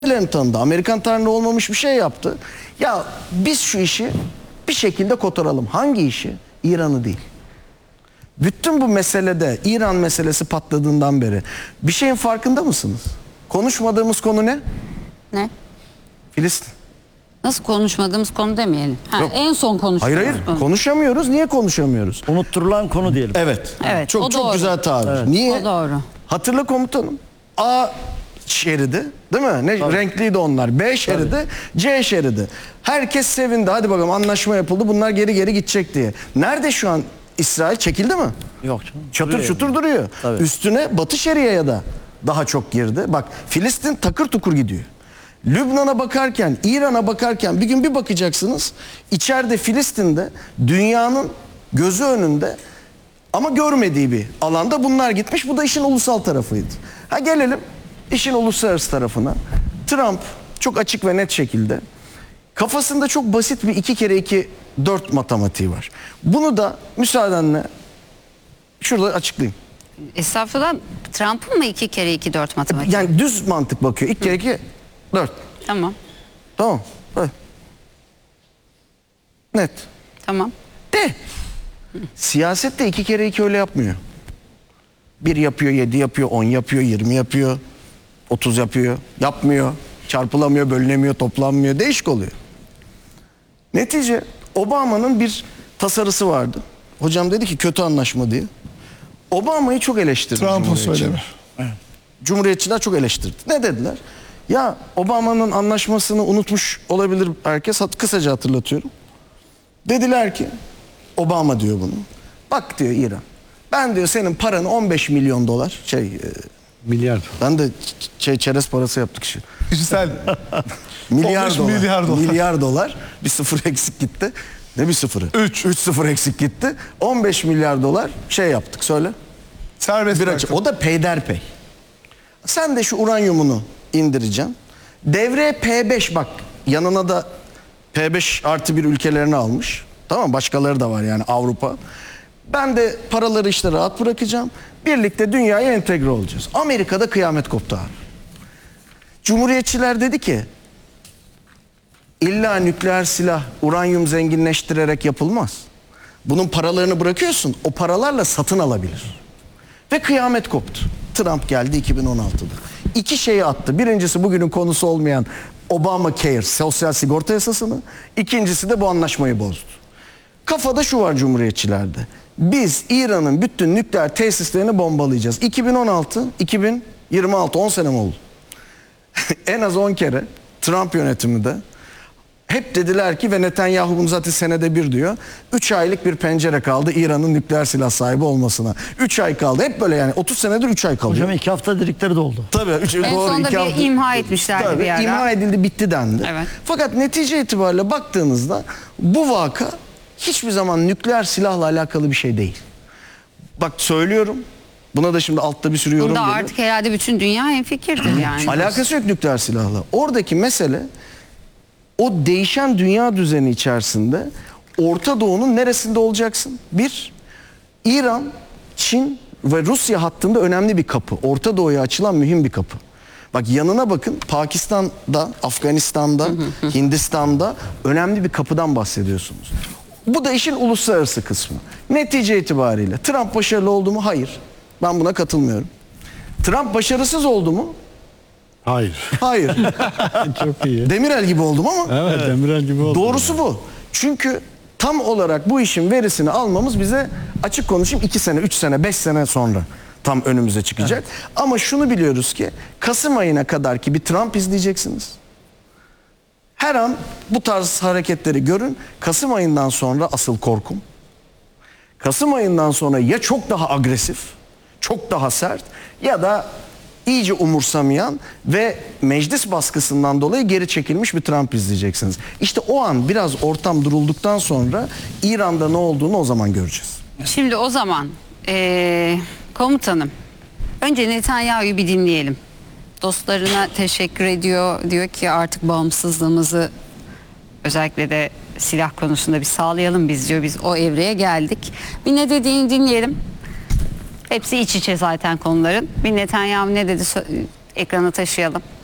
tanıdı. Amerikan tarihinde olmamış bir şey yaptı. Ya biz şu işi bir şekilde kotaralım. Hangi işi? İran'ı değil. Bütün bu meselede, İran meselesi patladığından beri bir şeyin farkında mısınız? Konuşmadığımız konu ne? Ne? Filistin. Nasıl konuşmadığımız konu demeyelim. Yok. En son konuştuğumuz Hayır konu. konuşamıyoruz. Niye konuşamıyoruz? Unutturulan konu diyelim. Evet. Evet, o Çok doğru. güzel tabir. Evet. Niye? O doğru. Hatırla komutanım. A şeridi, değil mi? Ne renkliydi onlar? B şeridi, C şeridi. Herkes sevindi. Hadi bakalım anlaşma yapıldı. Bunlar geri geri gidecek diye. Nerede şu an İsrail? Çekildi mi? Yok canım. Çatır Duruyor çutur yani. duruyor. Tabii. Üstüne Batı Şeria'ya da daha çok girdi. Bak Filistin takır tukur gidiyor. Lübnan'a bakarken, İran'a bakarken bir gün bir bakacaksınız. İçeride Filistin'de dünyanın gözü önünde ama görmediği bir alanda bunlar gitmiş. Bu da işin ulusal tarafıydı. Ha gelelim işin uluslararası tarafına. Trump çok açık ve net şekilde kafasında çok basit bir 2 kere 2 4 matematiği var. Bunu da müsaadenle şurada açıklayayım. Estağfurullah, Trump'ın mı 2 kere 2 4 matematik? Yani düz mantık bakıyor. 2 kere 2 4. Tamam. Tamam. Evet. Net. Tamam. De. Siyasette 2 kere 2 öyle yapmıyor. 1 yapıyor, 7 yapıyor, 10 yapıyor, 20 yapıyor, 30 yapıyor. Yapmıyor. Çarpılamıyor, bölünemiyor, toplanmıyor. Değişik oluyor. Netice Obama'nın bir tasarısı vardı. Hocam dedi ki kötü anlaşma diye. Obama'yı çok eleştirdi. Trump'ın Cumhuriyetçiler. söylemi. Cumhuriyetçiler çok eleştirdi. Ne dediler? Ya Obama'nın anlaşmasını unutmuş olabilir herkes. Kısaca hatırlatıyorum. Dediler ki Obama diyor bunu. Bak diyor İran. Ben diyor senin paranı 15 milyon dolar Milyar. ben de çerez parası yaptık işi. Kişisel. Milyar 15 dolar. milyar dolar. Milyar dolar. Bir sıfır eksik gitti. Ne bir sıfırı? 3 sıfır eksik gitti. 15 milyar dolar yaptık. Söyle. Serbest Bir bıraktı. açı. O da peyderpey. Sen de şu uranyumunu indireceksin. Devreye P5 bak. Yanına da P5 artı bir ülkelerini almış. Tamam, başkaları da var yani Avrupa. Ben de paraları işte rahat bırakacağım. Birlikte dünyaya entegre olacağız. Amerika'da kıyamet koptu abi. Cumhuriyetçiler dedi ki illa nükleer silah, uranyum zenginleştirerek yapılmaz. Bunun paralarını bırakıyorsun. O paralarla satın alabilir. Ve kıyamet koptu. Trump geldi 2016'da. 2 şeyi attı. Birincisi bugünün konusu olmayan Obamacare, sosyal sigorta yasasını. İkincisi de bu anlaşmayı bozdu. Kafada şu var Cumhuriyetçilerde. Biz İran'ın bütün nükleer tesislerini bombalayacağız. 2016, 2026, 10 sene mi oldu? En az 10 kere Trump yönetiminde hep dediler ki ve Netanyahu bunu zaten senede bir diyor. 3 aylık bir pencere kaldı İran'ın nükleer silah sahibi olmasına. 3 ay kaldı. Hep böyle yani 30 senedir 3 ay kalıyor. Hocam 2 hafta dedikleri de oldu. Tabii. En sonunda bir imha etmişlerdi bir yerden. İmha edildi, bitti dendi. Evet. Fakat netice itibariyle baktığınızda bu vaka hiçbir zaman nükleer silahla alakalı bir şey değil. Bak söylüyorum. Buna da şimdi altta bir sürü yorum Bunda geliyor. artık herhalde bütün dünya hemfikirdir yani. Alakası yok nükleer silahla. Oradaki mesele o değişen dünya düzeni içerisinde Orta Doğu'nun neresinde olacaksın? Bir, İran, Çin ve Rusya hattında önemli bir kapı. Orta Doğu'ya açılan mühim bir kapı. Bak yanına bakın, Pakistan'da, Afganistan'da, Hindistan'da önemli bir kapıdan bahsediyorsunuz. Bu da işin uluslararası kısmı. Netice itibariyle Trump başarılı oldu mu? Hayır. Ben buna katılmıyorum. Trump başarısız oldu mu? Hayır. Hayır. Çok iyi. Demirel gibi oldum ama Evet, Demirel gibi oldu. doğrusu bu. Çünkü tam olarak bu işin verisini almamız bize açık konuşayım 2 sene, 3 sene, 5 sene sonra tam önümüze çıkacak. Ama şunu biliyoruz ki Kasım ayına kadar ki bir Trump izleyeceksiniz. Her an bu tarz hareketleri görün. Kasım ayından sonra asıl korkum. Kasım ayından sonra ya çok daha agresif, çok daha sert ya da iyice umursamayan ve meclis baskısından dolayı geri çekilmiş bir Trump izleyeceksiniz. İşte o an biraz ortam durulduktan sonra İran'da ne olduğunu o zaman göreceğiz. Şimdi o zaman komutanım, önce Netanyahu'yu bir dinleyelim. Dostlarına teşekkür ediyor. Diyor ki artık bağımsızlığımızı özellikle de silah konusunda bir sağlayalım biz diyor. Biz o evreye geldik. Bir ne dediğini dinleyelim. Hepsi iç içe zaten konuların. Bir Netanyahu ne dedi ekrana taşıyalım.